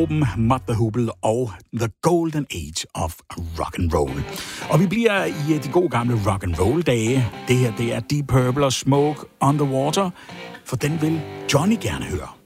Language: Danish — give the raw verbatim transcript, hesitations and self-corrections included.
Mott the Hoople og The Golden Age of Rock and Roll. Og vi bliver i de gode gamle rock and roll dage. Det her, det er Deep Purple og Smoke on the Water, for den vil Johnny gerne høre.